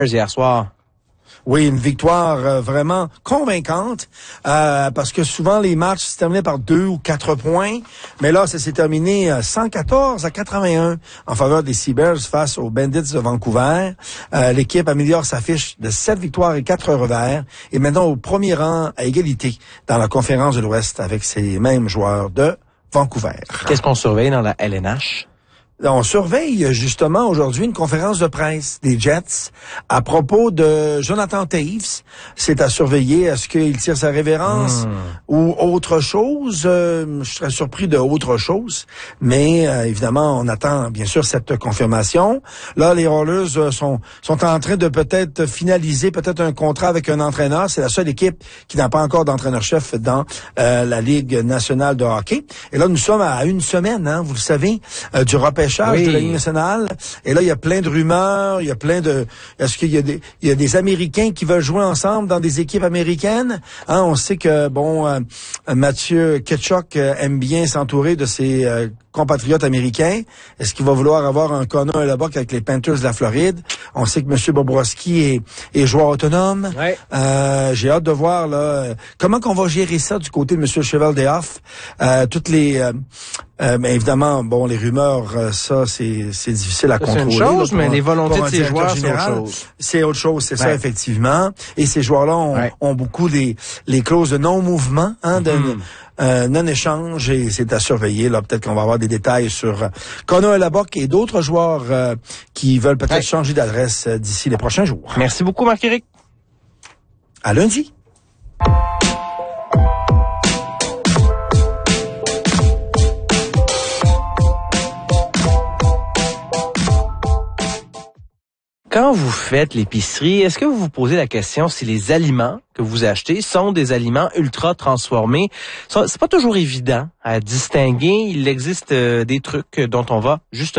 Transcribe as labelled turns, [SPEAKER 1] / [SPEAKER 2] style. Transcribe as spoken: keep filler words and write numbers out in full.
[SPEAKER 1] hier soir.
[SPEAKER 2] Oui, une victoire euh, vraiment convaincante, euh, parce que souvent les matchs se terminaient par deux ou quatre points, mais là, ça s'est terminé euh, cent quatorze à quatre-vingt-un en faveur des Seabears face aux Bandits de Vancouver. Euh, l'équipe améliore sa fiche de sept victoires et quatre revers, et maintenant au premier rang à égalité dans la conférence de l'Ouest avec ces mêmes joueurs de Vancouver.
[SPEAKER 1] Qu'est-ce qu'on surveille dans la L N H?
[SPEAKER 2] On surveille justement aujourd'hui une conférence de presse des Jets à propos de Jonathan Toews. C'est à surveiller. Est-ce qu'il tire sa révérence mmh. ou autre chose? Euh, je serais surpris de autre chose. Mais euh, évidemment, on attend bien sûr cette confirmation. Là, les Oilers euh, sont, sont en train de peut-être finaliser peut-être un contrat avec un entraîneur. C'est la seule équipe qui n'a pas encore d'entraîneur-chef dans euh, la Ligue nationale de hockey. Et là, nous sommes à une semaine, hein, vous le savez, euh, du repêchage. Oui. De la Ligue nationale. Et là, il y a plein de rumeurs, il y a plein de... Est-ce qu'il y a des, il y a des Américains qui veulent jouer ensemble dans des équipes américaines? Hein, on sait que, bon, euh, Mathieu Tkachuk euh, aime bien s'entourer de ses euh, compatriotes américains. Est-ce qu'il va vouloir avoir un Connor là-bas avec les Panthers de la Floride? On sait que M. Bobrovski est, est joueur autonome.
[SPEAKER 1] Ouais.
[SPEAKER 2] Euh, j'ai hâte de voir, là, comment qu'on va gérer ça du côté de M. Cheval-Déhoff. Euh, toutes les... Euh, Euh, mais évidemment, bon, les rumeurs, euh, ça, c'est, c'est difficile à
[SPEAKER 1] c'est
[SPEAKER 2] contrôler.
[SPEAKER 1] C'est une chose,
[SPEAKER 2] là,
[SPEAKER 1] mais
[SPEAKER 2] pour,
[SPEAKER 1] les volontés de ces joueurs, c'est autre chose.
[SPEAKER 2] C'est autre chose, c'est
[SPEAKER 1] ouais.
[SPEAKER 2] ça, effectivement. Et ces joueurs-là ont, ouais. ont beaucoup les, les clauses de non-mouvement, hein, de mm-hmm. euh, non-échange, et c'est à surveiller. Là, peut-être qu'on va avoir des détails sur euh, Connor Hellebuyck et d'autres joueurs euh, qui veulent peut-être ouais. changer d'adresse euh, d'ici les prochains jours.
[SPEAKER 1] Merci beaucoup, Marc-Éric.
[SPEAKER 2] À lundi.
[SPEAKER 1] Quand vous faites l'épicerie, est-ce que vous vous posez la question si les aliments que vous achetez sont des aliments ultra transformés? C'est pas toujours évident à distinguer. Il existe des trucs dont on va justement